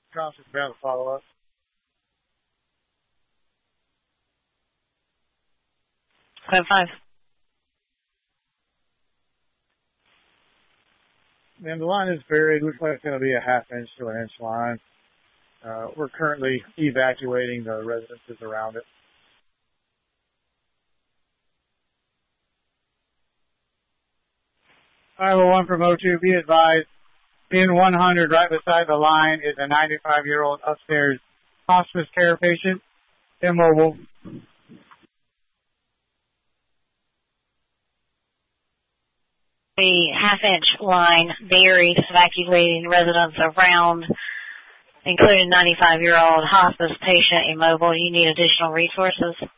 Conscious about a follow-up. Code 5. And the line is buried. Looks like it's going to be a half-inch to an inch line. We're currently evacuating the residences around it. 501 from O2, be advised, pin 100 right beside the line is a 95-year-old upstairs hospice care patient, immobile. The half-inch line buried, evacuating residents around, including 95-year-old hospice patient, immobile. You need additional resources?